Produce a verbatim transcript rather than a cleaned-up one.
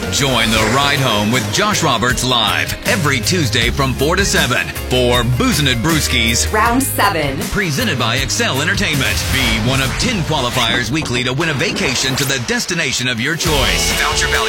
Join the ride home with Josh Roberts live every Tuesday from four to seven for Boozin' at Brewski's Round seven. Presented by Excel Entertainment. Be one of ten qualifiers weekly to win a vacation to the destination of your choice. Voucher value.